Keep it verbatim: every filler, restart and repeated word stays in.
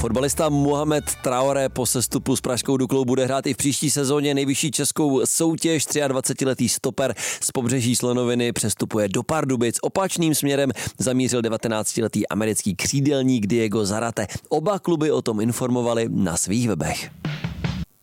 Fotbalista Mohamed Traoré po sestupu s pražskou Duklou bude hrát i v příští sezóně nejvyšší českou soutěž. dvacetiletý stoper z Pobřeží Slonoviny přestupuje do Pardubic. Opačným směrem zamířil devatenáctiletý americký křídelník Diego Zarate. Oba kluby o tom informovali na svých webech.